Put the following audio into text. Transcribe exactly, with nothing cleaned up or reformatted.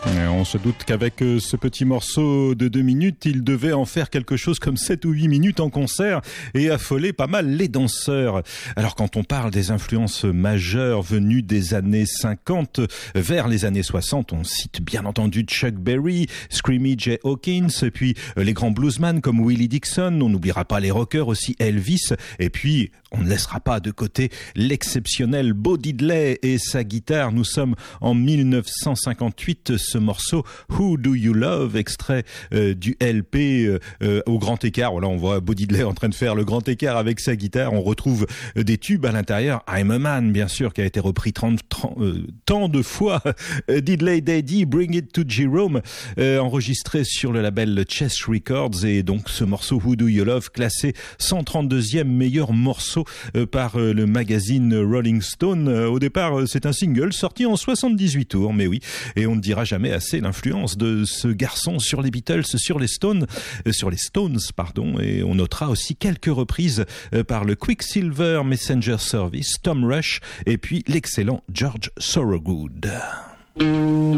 On se doute qu'avec ce petit morceau de deux minutes, il devait en faire quelque chose comme sept ou huit minutes en concert et affoler pas mal les danseurs. Alors quand on parle des influences majeures venues des années cinquante vers les années soixante, on cite bien entendu Chuck Berry, Screamy Jay Hawkins, et puis les grands bluesmen comme Willie Dixon, on n'oubliera pas les rockers aussi, Elvis, et puis on ne laissera pas de côté l'exceptionnel Bo Diddley et sa guitare. Nous sommes en mille neuf cent cinquante-huit, ce morceau Who Do You Love, extrait euh, du L P euh, euh, au grand écart. Voilà, on voit Bo Diddley en train de faire le grand écart avec sa guitare. On retrouve euh, des tubes à l'intérieur. I'm a Man, bien sûr, qui a été repris trente, trente, euh, tant de fois. Diddley Daddy, Bring It to Jerome, euh, enregistré sur le label Chess Records, et donc ce morceau Who Do You Love, classé cent trente-deuxième meilleur morceau euh, par euh, le magazine Rolling Stone. Euh, au départ, euh, c'est un single sorti en soixante-dix-huit tours, mais oui, et on ne dira jamais assez l'influence de ce garçon sur les Beatles, sur les Stones, euh, sur les Stones, pardon, et on notera aussi quelques reprises euh, par le Quicksilver Messenger Service, Tom Rush, et puis l'excellent George Thorogood.